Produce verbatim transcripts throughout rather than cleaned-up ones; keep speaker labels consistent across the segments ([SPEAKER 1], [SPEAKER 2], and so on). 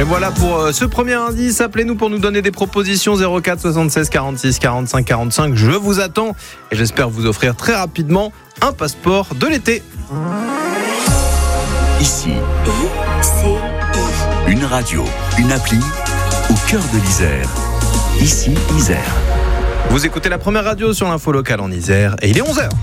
[SPEAKER 1] Et voilà pour euh, ce premier indice. Appelez-nous pour nous donner des propositions. Zéro quatre soixante-seize quarante-six quarante-cinq quarante-cinq. Je vous attends et j'espère vous offrir très rapidement un passeport de l'été.
[SPEAKER 2] Ici, une radio, une appli au cœur de l'Isère. Ici, Isère.
[SPEAKER 1] Vous écoutez la première radio sur l'info locale en Isère et il est onze heures.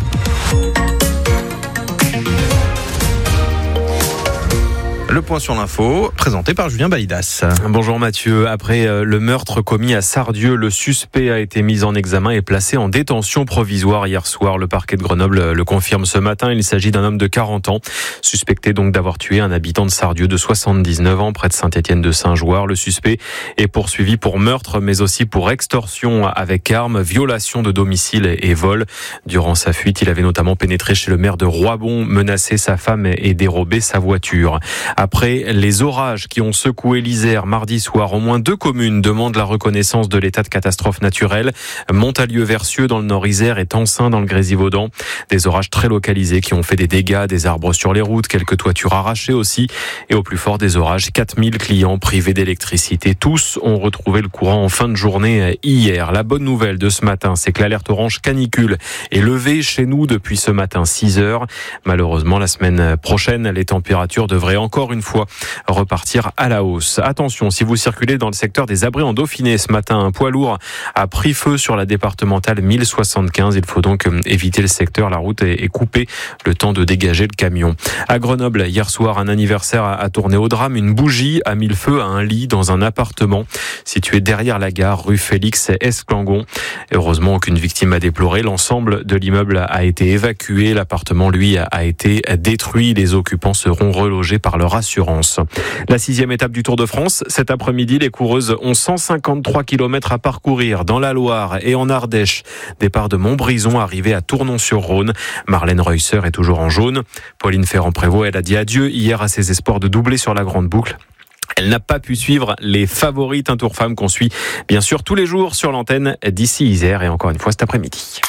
[SPEAKER 1] Le point sur l'info, présenté par Julien Baïdas.
[SPEAKER 3] Bonjour Mathieu. Après le meurtre commis à Sardieu, le suspect a été mis en examen et placé en détention provisoire hier soir. Le parquet de Grenoble le confirme ce matin. Il s'agit d'un homme de quarante ans, suspecté donc d'avoir tué un habitant de Sardieu de soixante-dix-neuf ans près de Saint-Étienne-de-Saint-Jouarre. Le suspect est poursuivi pour meurtre, mais aussi pour extorsion avec arme, violation de domicile et vol. Durant sa fuite, il avait notamment pénétré chez le maire de Roibon, menacé sa femme et dérobé sa voiture. Après les orages qui ont secoué l'Isère mardi soir, au moins deux communes demandent la reconnaissance de l'état de catastrophe naturelle. Montalieu-Versieux dans le Nord-Isère et Tencin dans le Grésivaudan. Des orages très localisés qui ont fait des dégâts, des arbres sur les routes, quelques toitures arrachées aussi. Et au plus fort des orages, quatre mille clients privés d'électricité. Tous ont retrouvé le courant en fin de journée hier. La bonne nouvelle de ce matin, c'est que l'alerte orange canicule est levée chez nous depuis ce matin six heures. Malheureusement, la semaine prochaine, les températures devraient encore une fois repartir à la hausse. Attention, si vous circulez dans le secteur des abris en Dauphiné ce matin, un poids lourd a pris feu sur la départementale mille soixante-quinze. Il faut donc éviter le secteur. La route est coupée, le temps de dégager le camion. À Grenoble, hier soir, un anniversaire a tourné au drame. Une bougie a mis le feu à un lit dans un appartement situé derrière la gare, rue Félix Esclangon. Heureusement, aucune victime à déplorer. L'ensemble de l'immeuble a été évacué. L'appartement, lui, a été détruit. Les occupants seront relogés par leur assurance. La sixième étape du Tour de France, cet après-midi, les coureuses ont cent cinquante-trois kilomètres à parcourir dans la Loire et en Ardèche. Départ de Montbrison, arrivé à Tournon-sur-Rhône. Marlène Reusser est toujours en jaune. Pauline Ferrand-Prévot, elle a dit adieu hier à ses espoirs de doubler sur la grande boucle. Elle n'a pas pu suivre les favorites, un Tour Femmes qu'on suit bien sûr tous les jours sur l'antenne d'ici Isère et encore une fois cet après-midi.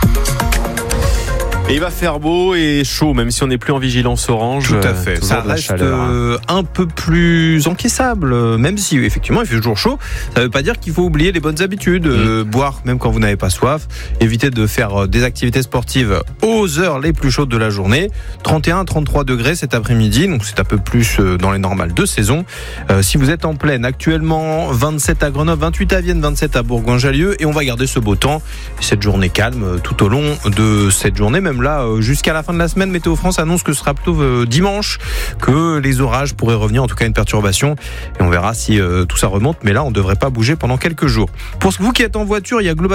[SPEAKER 3] Et il va faire beau et chaud, même si on n'est plus en vigilance orange.
[SPEAKER 1] Tout à fait. Ça reste euh, un peu plus encaissable, même si effectivement il fait toujours chaud. Ça ne veut pas dire qu'il faut oublier les bonnes habitudes. Mmh. Euh, boire même quand vous n'avez pas soif. Éviter de faire des activités sportives aux heures les plus chaudes de la journée. trente et un à trente-trois degrés cet après-midi, donc c'est un peu plus dans les normales de saison. Euh, si vous êtes en pleine, actuellement vingt-sept à Grenoble, vingt-huit à Vienne, vingt-sept à Bourgoin-Jallieu. Et on va garder ce beau temps et cette journée calme tout au long de cette journée, même là jusqu'à la fin de la semaine. Météo France annonce que ce sera plutôt dimanche que les orages pourraient revenir, en tout cas une perturbation, et on verra si euh, tout ça remonte, mais là on ne devrait pas bouger pendant quelques jours. Pour vous qui êtes en voiture, il y a globalement